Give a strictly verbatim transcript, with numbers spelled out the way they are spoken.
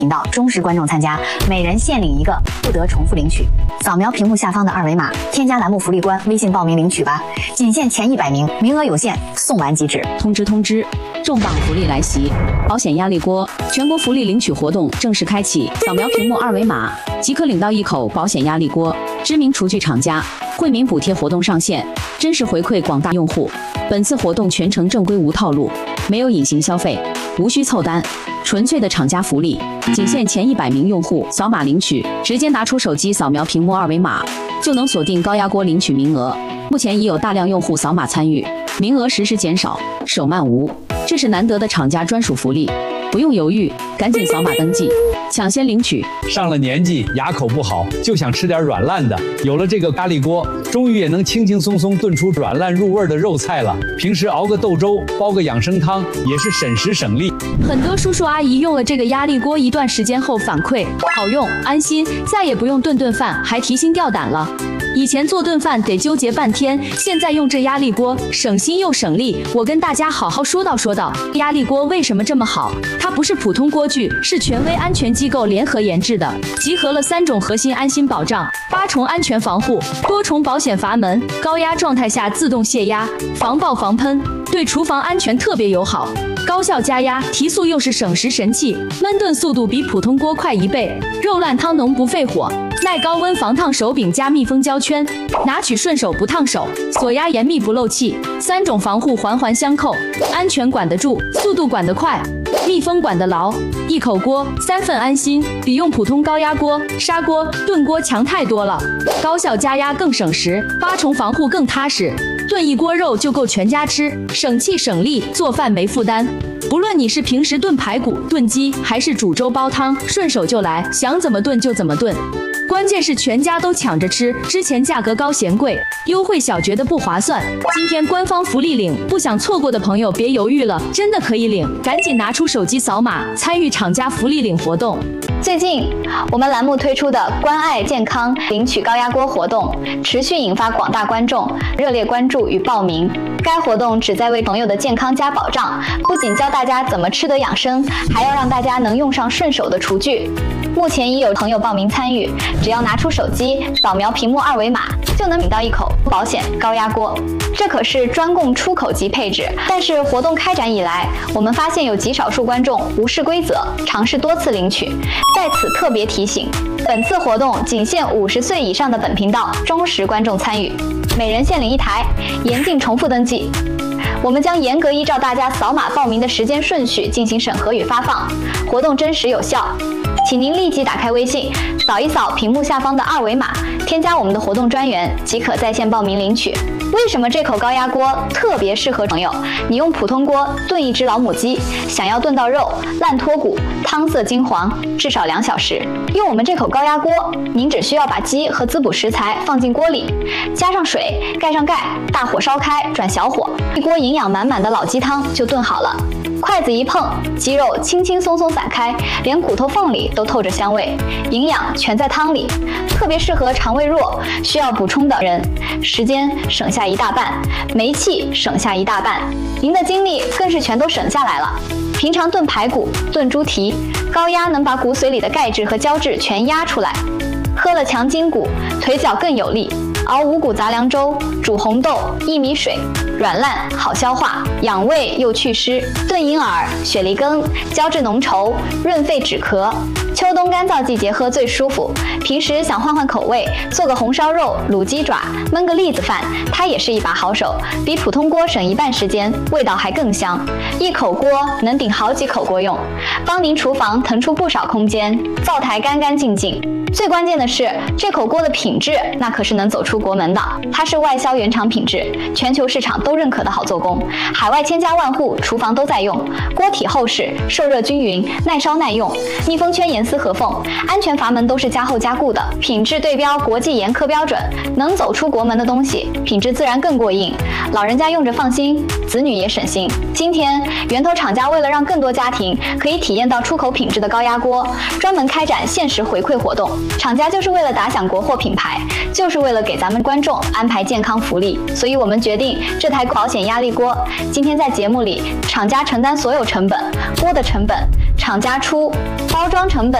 频道忠实观众参加，每人限领一个，不得重复领取。扫描屏幕下方的二维码，添加栏目福利官微信报名领取吧，仅限前一百名，名额有限，送完即止。 通知通知，重磅福利来袭！保险压力锅全国福利领取活动正式开启，扫描屏幕二维码即可领到一口保险压力锅。知名厨具厂家惠民补贴活动上线，真实回馈广大用户。本次活动全程正规无套路，没有隐形消费，无需凑单，纯粹的厂家福利，仅限前一百名用户扫码领取，直接拿出手机扫描屏幕二维码，就能锁定高压锅领取名额。目前已有大量用户扫码参与，名额实时减少，手慢无，这是难得的厂家专属福利，不用犹豫，赶紧扫码登记，抢先领取。 上了年纪，牙口不好，就想吃点软烂的，有了这个咖喱锅，终于也能轻轻松松炖出软烂入味的肉菜了。平时熬个豆粥，煲个养生汤，也是省时省力。 很多叔叔阿姨用了这个压力锅一段时间后反馈好用，安心，再也不用顿顿饭还提心吊胆了。以前做顿饭得纠结半天，现在用这压力锅省心又省力。我跟大家好好说道说道，压力锅为什么这么好？它不是普通锅具，是权威安全机构联合研制的，集合了三种核心安心保障、八重安全防护、多重保险阀门，高压状态下自动泄压，防爆防喷，对厨房安全特别友好。高效加压，提速又是省时神器，焖炖速度比普通锅快一倍，肉烂汤浓不费火，耐高温防烫手柄加密封胶圈，拿取顺手不烫手，锁压严密不漏气，三种防护环环相扣，安全管得住，速度管得快，密封管得牢，一口锅三份安心，比用普通高压锅、砂锅、炖锅强太多了。高效加压更省时，八重防护更踏实，炖一锅肉就够全家吃，省气省力，做饭没负担。不论你是平时炖排骨、炖鸡，还是煮粥煲汤，顺手就来，想怎么炖就怎么炖。关键是全家都抢着吃，之前价格高嫌贵，优惠小觉得不划算。今天官方福利领，不想错过的朋友别犹豫了，真的可以领，赶紧拿出手机扫码参与厂家福利领活动。 最近我们栏目推出的关爱健康领取高压锅活动，持续引发广大观众热烈关注与报名。该活动旨在为朋友的健康加保障，不仅教大家怎么吃得养生，还要让大家能用上顺手的厨具。目前已有朋友报名参与，只要拿出手机扫描屏幕二维码，就能领到一口保险高压锅。这可是专供出口级配置，但是活动开展以来，我们发现有极少数观众无视规则，尝试多次领取。在此特别提醒，本次活动仅限五十岁以上的本频道忠实观众参与，每人限领一台，严禁重复登记。我们将严格依照大家扫码报名的时间顺序进行审核与发放，活动真实有效。请您立即打开微信，扫一扫屏幕下方的二维码，添加我们的活动专员，即可在线报名领取。为什么这口高压锅特别适合朋友？你用普通锅炖一只老母鸡，想要炖到肉烂脱骨、汤色金黄，至少两小时。用我们这口高压锅，您只需要把鸡和滋补食材放进锅里，加上水，盖上盖，大火烧开，转小火，一锅营养满满的老鸡汤就炖好了。筷子一碰，鸡肉轻轻松松散开，连骨头缝里都透着香味，营养全在汤里，特别适合肠胃弱、需要补充的人。时间省下一大半，煤气省下一大半，您的精力更是全都省下来了。平常炖排骨、炖猪蹄，高压能把骨髓里的钙质和胶质全压出来，喝了强筋骨，腿脚更有力。熬五谷杂粮粥，煮红豆、薏米水，软烂好消化，养胃又祛湿。炖银耳、雪梨羹，胶质浓稠，润肺止咳。秋冬干燥季节喝最舒服。平时想换换口味，做个红烧肉、卤鸡爪，焖个栗子饭，它也是一把好手，比普通锅省一半时间，味道还更香。一口锅能顶好几口锅用，帮您厨房腾出不少空间，灶台干干净净。最关键的是，这口锅的品质那可是能走出国门的，它是外销原厂品质，全球市场都认可的好做工，海外千家万户厨房都在用。锅体厚实，受热均匀，耐烧耐用，密封圈严丝合缝，安全阀门都是加厚加固的，品质对标国际严苛标准，能走出国门的东西，品质自然更过硬，老人家用着放心，子女也省心。今天源头厂家为了让更多家庭可以体验到出口品质的高压锅，专门开展限时回馈活动。厂家就是为了打响国货品牌，就是为了给咱们观众安排健康福利，所以我们决定这台保险压力锅今天在节目里，厂家承担所有成本，锅的成本厂家出，包装成本